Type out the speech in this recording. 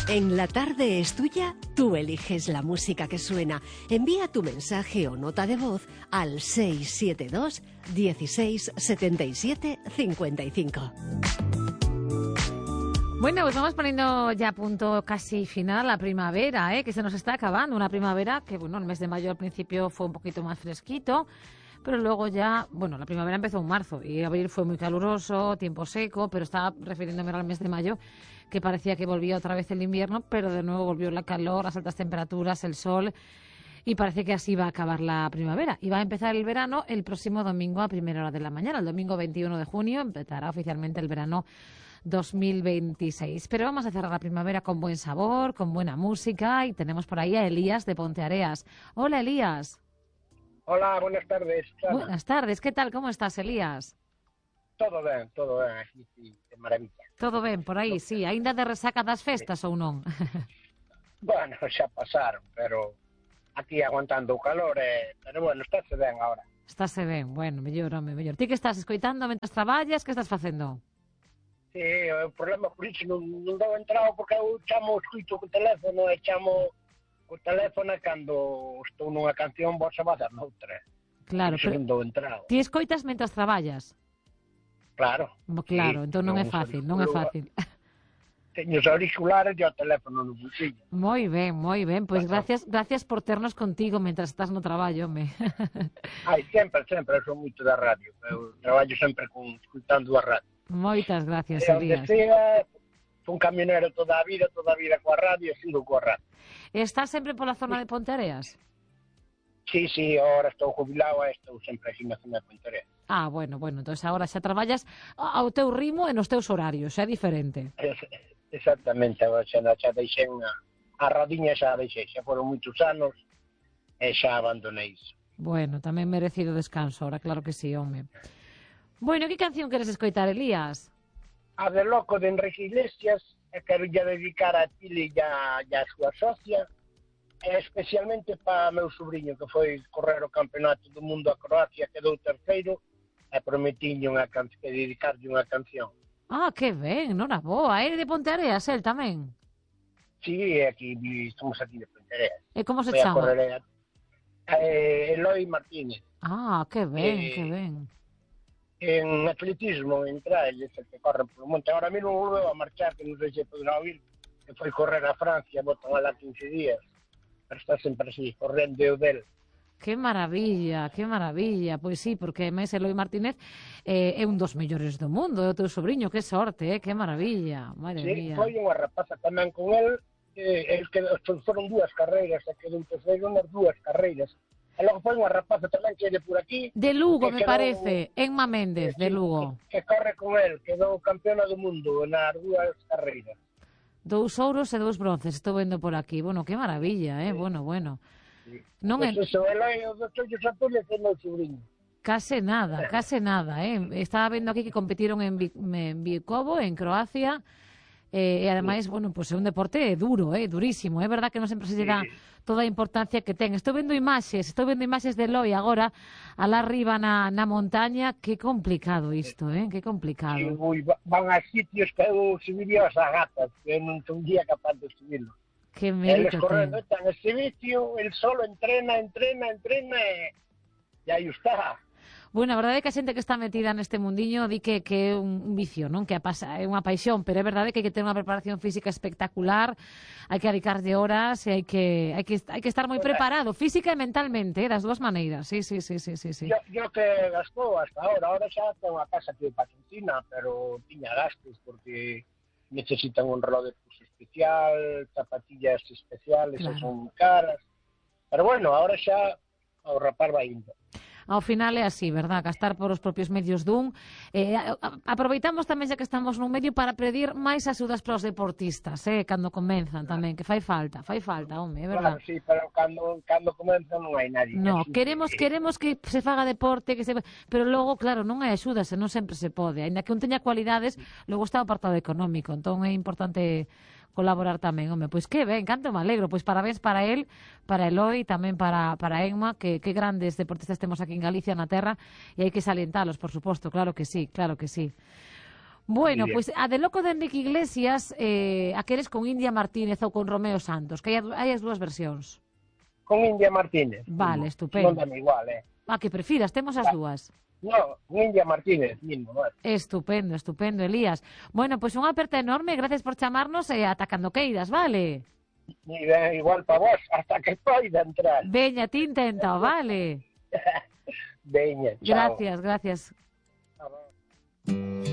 En La Tarde es tuya, tú eliges la música que suena. Envía tu mensaje o nota de voz al 672 16 77 55. Bueno, pues vamos poniendo ya punto casi final a la primavera, que se nos está acabando. Una primavera que, bueno, el mes de mayo al principio fue un poquito más fresquito, pero luego ya, bueno, la primavera empezó en marzo y abril fue muy caluroso, tiempo seco, pero estaba refiriéndome al mes de mayo, que parecía que volvía otra vez el invierno, pero de nuevo volvió la calor, las altas temperaturas, el sol, y parece que así va a acabar la primavera. Y va a empezar el verano el próximo domingo a primera hora de la mañana. El domingo 21 de junio empezará oficialmente el verano 2026. Pero vamos a cerrar la primavera con buen sabor, con buena música, y tenemos por ahí a Elías de Ponteareas. Hola, Elías. Hola, buenas tardes. Clara. Buenas tardes, ¿qué tal? ¿Cómo estás, Elías? Todo ben, aquí, sí, de maravilla. Todo ben, por aí, sí. Ainda de resaca das festas ou non? Bueno, xa pasaron, pero aquí aguantando o calor, pero bueno, estáse ben agora. Estáse ben, bueno, mellor, home, mellor. Ti que estás escoitando mentras traballas, que estás facendo? Sí, o problema por iso non dou entrado porque eu chamo, escuito co teléfono e chamo o teléfono cando estou nunha canción, vos se va a dar noutra. Claro, pero non dou entrado. ti escoitas mentras traballas? Claro. Claro, Sí, entón non é fácil, non é fácil. Teño os auriculares e o teléfono no bolsillo. Moi ben, pois gracias por ternos contigo mentras estás no traballo, home. Ai, sempre, eu sou moito da radio, eu traballo sempre escutando a radio. Moitas gracias, Elías. Fui un camionero toda a vida coa radio e sigo coa radio. Estás sempre pola zona de Ponteareas? Sí, ahora estou jubilado e estou sempre aquí na zona de Ponteareas. Ah, bueno, entón agora xa traballas ao teu ritmo e nos teus horarios, xa é diferente. Exactamente, agora xa deixei a radiña, xa foron moitos anos e xa abandonei iso. Bueno, tamén merecido descanso, ahora claro que sí, home. Bueno, que canción queres escoitar, Elías? A de Loco de Enrique Iglesias, e quero lle dedicar a Tili e a súa socia, e especialmente para meu sobrinho que foi correr o campeonato do mundo a Croacia, quedou terceiro, e prometiño que dedicarlle unha canción. Ah, que ben, nora boa, de Ponteareas, el tamén? Sí, aquí, estamos aquí de Ponteareas. E como se chama? Eloy Martínez. Ah, que ben, que ben. En atletismo, en trail, es el que corre por el monte. Ahora mismo volveu a marchar, que non sei se podrá oír, que foi correr a Francia, botan alá 15 días, pero está sempre así, correndo o del. Que maravilla, que maravilla. Pois sí, porque máis Eloy Martínez é un dos mellores do mundo, é o teu sobrinho, que sorte, que maravilla, madre mía. Sí, foi unha rapaza tamén con el, que foron dúas carreiras, e quedou terceiro nas dúas carreiras. E logo foi unha rapaza tamén que é de por aquí. De Lugo, me parece, Enma Méndez, de Lugo. Que corre con el, quedou campeona do mundo nas dúas carreiras. 2 ouros e 2 bronces, estou vendo por aquí. Bueno, que maravilla, Sí. Bueno. Sí. Non Pues eso, Eloy, os dos ollos azules é meu sobrinho. Case nada, Estaba vendo aquí que competiron en Bikovo, en Croacia, e ademais, bueno, pues é un deporte duro, durísimo. É verdad que non sempre se lle dá toda a importancia que ten. Estou vendo imaxes de Eloy agora, alá arriba na montaña. Que complicado isto, que complicado. Sí, van a sitios que eu subiría as agatas, que non son día capaz de subirlo. Que mérito eles correndo, están ese vicio, el solo entrena, e aí está. Bueno, a verdade é que a xente que está metida neste mundiño di que é un vicio, non? Que é unha paixón, pero é verdade que hai que ter unha preparación física espectacular, hai que dedicarlle horas e hai que estar moi preparado, física e mentalmente, das dúas maneiras. Sí. Yo que gastou hasta ahora xa ten unha casa que patrocina, pero tiña gastos porque necesitan un reloj de pulso especial, zapatillas especiales, claro. Son caras. Pero bueno, ahora xa ao rapar vai indo. Ao final é así, verdad? Gastar por os propios medios dun. Aproveitamos tamén, xa que estamos nun medio, para pedir máis axudas para os deportistas, cando comenzan tamén, que fai falta, home, é verdad? Claro, sí, pero cando comenzan non hai nadie. No, queremos que se faga deporte, pero logo, claro, non hai axudas, e non sempre se pode. Ainda que un teña cualidades, logo está o apartado económico, entón é importante colaborar tamén, home, pois que ben, canto me alegro, pois parabéns para el, para Eloy, tamén para Enma, que grandes deportistas temos aquí en Galicia, na terra, e hai que salientalos, por suposto, claro que sí. Bueno, Muy bien. pois a de loco de Enrique Iglesias, aqueles con India Martínez ou con Romeo Santos, que hai as dúas versións. Con India Martínez. Vale, mismo. estupendo. Non dame igual, A que prefiras, temos as dúas. No, India Martínez mismo, vale. Estupendo, estupendo, Elías. Bueno, pois unha aperta enorme, gracias por chamarnos e ata cando queiras, vale? Ni ben, igual para vos, hasta que poida entrar. Veña, ti intenta, vale? Veña, chao. Gracias, gracias.